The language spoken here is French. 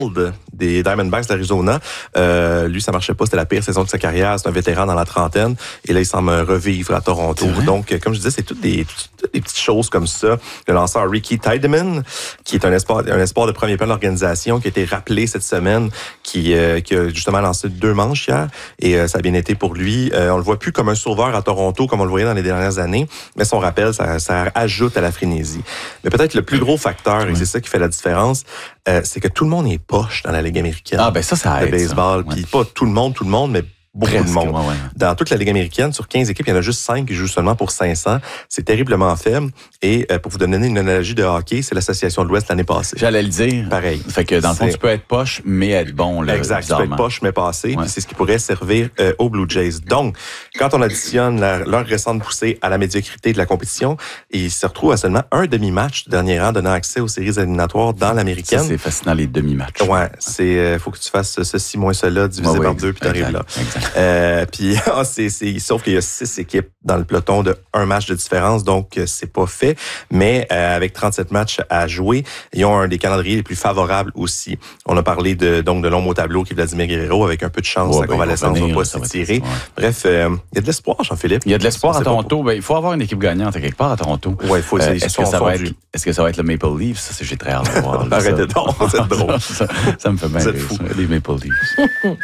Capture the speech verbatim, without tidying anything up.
des Diamondbacks d'Arizona. Euh, lui, ça marchait pas. C'était la pire saison de sa carrière. C'est un vétéran dans la trentaine. Et là, il semble revivre à Toronto. Donc, comme je disais, c'est toutes des, toutes des petites choses comme ça. Le lanceur Ricky Tiedemann, qui est un espoir, un espoir de premier plan de l'organisation, qui a été rappelé cette semaine, qui, euh, qui a justement lancé deux manches hier. Et euh, ça a bien été pour lui. Euh, on le voit plus comme un sauveur à Toronto, comme on le voyait dans les dernières années. Mais son rappel, ça, ça ajoute à la frénésie. Mais peut-être le plus gros facteur, et c'est ça qui fait la différence, euh, c'est que tout le monde est poche dans la Ligue américaine. Ah, ben ça, ça aide. Le baseball. Puis pas tout le monde, tout le monde, mais beaucoup Presque, de monde. ouais, ouais. Dans toute la Ligue américaine, sur quinze équipes, il y en a juste cinq qui jouent seulement pour cinq cents. C'est terriblement faible. Et euh, pour vous donner une analogie de hockey, c'est l'Association de l'Ouest l'année passée. J'allais le dire. Pareil. Fait que dans le fond, C'est... tu peux être poche, mais être bon. Là, exact. Tu peux être poche, mais passé. Ouais. Puis c'est ce qui pourrait servir euh, aux Blue Jays. Donc, quand on additionne la, leur récente poussée à la médiocrité de la compétition, ils se retrouvent à seulement un demi-match du dernier rang, donnant accès aux séries éliminatoires dans l'américaine. Ça, c'est fascinant, les demi-matchs. Ouais. C'est, euh, faut que tu fasses ceci moins cela, divisé ouais, par ouais, deux, puis t'arrives là. Exact. Euh, puis, c'est, c'est, sauf qu'il y a six équipes dans le peloton de un match de différence, donc c'est pas fait. Mais euh, avec trente-sept matchs à jouer, ils ont un des calendriers les plus favorables aussi. On a parlé de donc de l'homme au tableau qui est Vladimir Guerrero, avec un peu de chance, ouais, la convalescence ben, va pas ça s'étirer. Va être, ouais. Bref, il euh, y a de l'espoir, Jean-Philippe. Il y a de l'espoir à Toronto. Pour... Ben, il faut avoir une équipe gagnante à quelque part à Toronto. Ouais, il faut essayer. Euh, est-ce, que ça va être, est-ce que ça va être le Maple Leafs? Ça, c'est, j'ai très hâte de voir. Arrêtez donc, c'est drôle. ça, ça, ça me fait bien rire, les Maple Leafs.